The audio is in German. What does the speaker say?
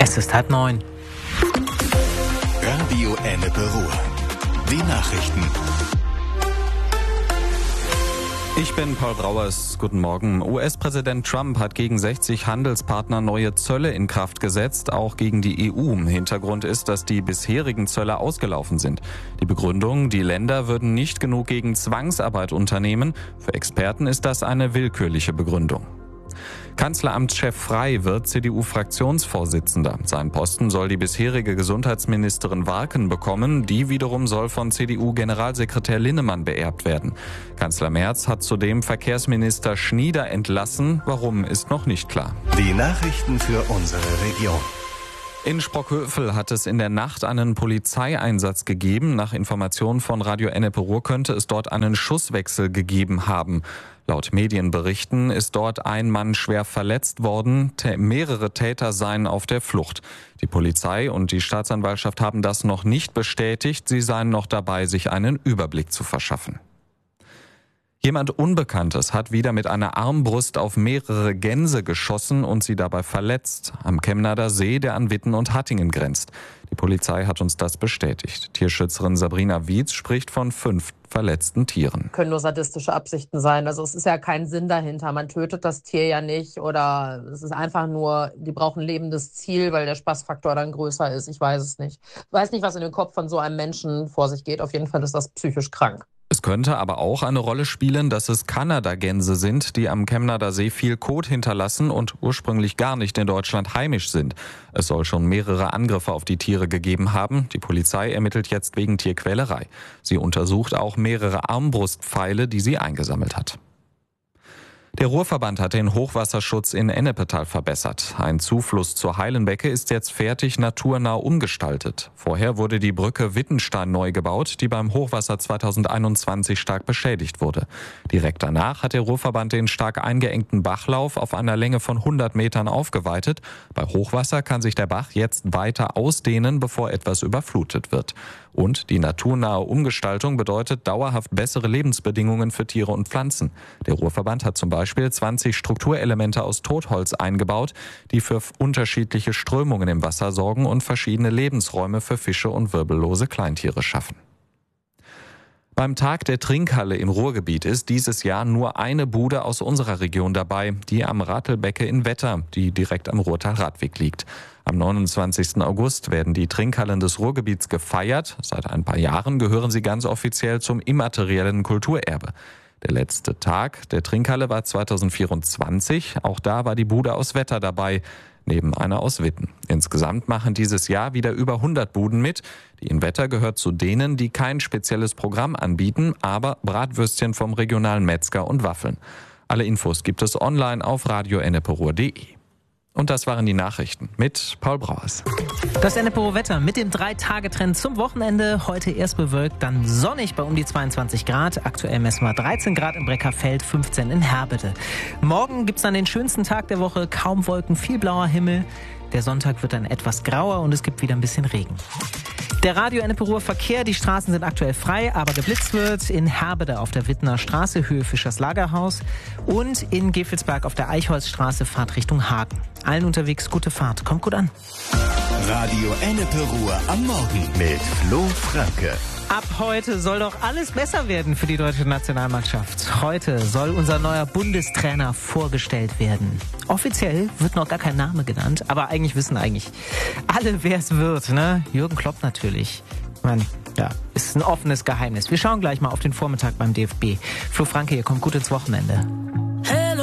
Es ist 8:30. Radio Ennepe Ruhr. Die Nachrichten. Ich bin Paul Brauers. Guten Morgen. US-Präsident Trump hat gegen 60 Handelspartner neue Zölle in Kraft gesetzt, auch gegen die EU. Hintergrund ist, dass die bisherigen Zölle ausgelaufen sind. Die Begründung, die Länder würden nicht genug gegen Zwangsarbeit unternehmen. Für Experten ist das eine willkürliche Begründung. Kanzleramtschef Frey wird CDU-Fraktionsvorsitzender. Seinen Posten soll die bisherige Gesundheitsministerin Warken bekommen. Die wiederum soll von CDU-Generalsekretär Linnemann beerbt werden. Kanzler Merz hat zudem Verkehrsminister Schnieder entlassen. Warum, ist noch nicht klar. Die Nachrichten für unsere Region. In Sprockhövel hat es in der Nacht einen Polizeieinsatz gegeben. Nach Informationen von Radio Ennepe Ruhr könnte es dort einen Schusswechsel gegeben haben. Laut Medienberichten ist dort ein Mann schwer verletzt worden. Mehrere Täter seien auf der Flucht. Die Polizei und die Staatsanwaltschaft haben das noch nicht bestätigt. Sie seien noch dabei, sich einen Überblick zu verschaffen. Jemand Unbekanntes hat wieder mit einer Armbrust auf mehrere Gänse geschossen und sie dabei verletzt. Am Chemnader See, der an Witten und Hattingen grenzt. Die Polizei hat uns das bestätigt. Tierschützerin Sabrina Wietz spricht von 5 verletzten Tieren. Können nur sadistische Absichten sein. Also es ist ja kein Sinn dahinter. Man tötet das Tier ja nicht oder es ist einfach nur, die brauchen ein lebendes Ziel, weil der Spaßfaktor dann größer ist. Ich weiß es nicht. Ich weiß nicht, was in den Kopf von so einem Menschen vor sich geht. Auf jeden Fall ist das psychisch krank. Es könnte aber auch eine Rolle spielen, dass es Kanadagänse sind, die am Chemnader See viel Kot hinterlassen und ursprünglich gar nicht in Deutschland heimisch sind. Es soll schon mehrere Angriffe auf die Tiere gegeben haben. Die Polizei ermittelt jetzt wegen Tierquälerei. Sie untersucht auch mehrere Armbrustpfeile, die sie eingesammelt hat. Der Ruhrverband hat den Hochwasserschutz in Ennepetal verbessert. Ein Zufluss zur Heilenbecke ist jetzt fertig naturnah umgestaltet. Vorher wurde die Brücke Wittenstein neu gebaut, die beim Hochwasser 2021 stark beschädigt wurde. Direkt danach hat der Ruhrverband den stark eingeengten Bachlauf auf einer Länge von 100 Metern aufgeweitet. Bei Hochwasser kann sich der Bach jetzt weiter ausdehnen, bevor etwas überflutet wird. Und die naturnahe Umgestaltung bedeutet dauerhaft bessere Lebensbedingungen für Tiere und Pflanzen. Der Ruhrverband hat zum Beispiel 20 Strukturelemente aus Totholz eingebaut, die für unterschiedliche Strömungen im Wasser sorgen und verschiedene Lebensräume für Fische und wirbellose Kleintiere schaffen. Beim Tag der Trinkhalle im Ruhrgebiet ist dieses Jahr nur eine Bude aus unserer Region dabei, die am Ratelbecke in Wetter, die direkt am Ruhrtal-Radweg liegt. Am 29. August werden die Trinkhallen des Ruhrgebiets gefeiert. Seit ein paar Jahren gehören sie ganz offiziell zum immateriellen Kulturerbe. Der letzte Tag der Trinkhalle war 2024. Auch da war die Bude aus Wetter dabei, neben einer aus Witten. Insgesamt machen dieses Jahr wieder über 100 Buden mit. Die in Wetter gehört zu denen, die kein spezielles Programm anbieten, aber Bratwürstchen vom regionalen Metzger und Waffeln. Alle Infos gibt es online auf radioenneperuhr.de. Und das waren die Nachrichten mit Paul Brauers. Das Ennepe-Ruhr-Wetter mit dem 3-Tage-Trend zum Wochenende. Heute erst bewölkt, dann sonnig bei um die 22 Grad. Aktuell messen wir 13 Grad im Breckerfeld, 15 in Herbede. Morgen gibt's dann den schönsten Tag der Woche. Kaum Wolken, viel blauer Himmel. Der Sonntag wird dann etwas grauer und es gibt wieder ein bisschen Regen. Der Radio Ennepe Ruhr Verkehr, die Straßen sind aktuell frei, aber geblitzt wird in Herbede auf der Wittner Straße, Höhe Fischers Lagerhaus und in Gevelsberg auf der Eichholzstraße, Fahrt Richtung Hagen. Allen unterwegs gute Fahrt, kommt gut an. Radio Ennepe Ruhr am Morgen mit Flo Franke. Ab heute soll doch alles besser werden für die deutsche Nationalmannschaft. Heute soll unser neuer Bundestrainer vorgestellt werden. Offiziell wird noch gar kein Name genannt, aber eigentlich wissen alle, wer es wird, ne? Jürgen Klopp natürlich. Ist ein offenes Geheimnis. Wir schauen gleich mal auf den Vormittag beim DFB. Flo Franke, ihr kommt gut ins Wochenende.